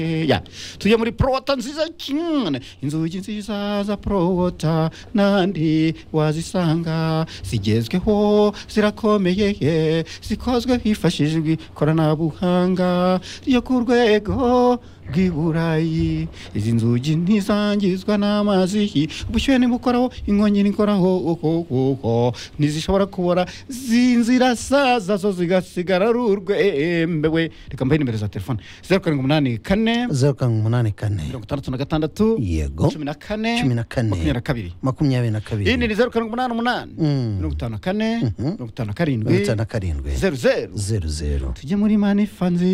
ya tujye muri Prota nziza cyane, inzugi nziza za Prota nandi wazisanga zigezweho zirakomeye, zikozwe hifashishijwe ikoranabuhanga ryo ku rwego bw'Iburayi. Izi nzugi ntizangizwa n'amazi, ubushyuhe ntibukoraho, inkongi ntikoraho, ntizishobora kubora, zinzira saza zo zigasigara ari urwembewe. Reka mbahe nimero za telefone 0784 0784 yego 14 22. Makumyabiri Iyi ni 0788 54 57 00. Tujye muri Manifa nziza.